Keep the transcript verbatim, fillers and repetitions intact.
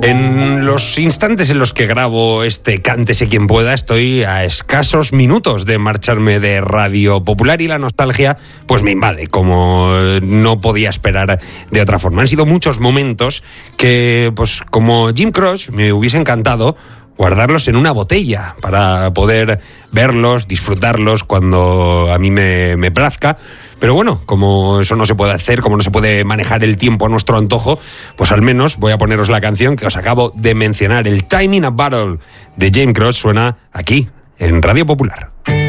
En los instantes en los que grabo este Cántese quien pueda, estoy a escasos minutos de marcharme de Radio Popular y la nostalgia pues me invade, como no podía esperar de otra forma. Han sido muchos momentos que, pues como Jim Croce, me hubiese encantado guardarlos en una botella para poder verlos, disfrutarlos cuando a mí me, me plazca. Pero bueno, como eso no se puede hacer, como no se puede manejar el tiempo a nuestro antojo, pues al menos voy a poneros la canción que os acabo de mencionar. El Time in a Bottle de Jim Croce suena aquí, en Radio Popular.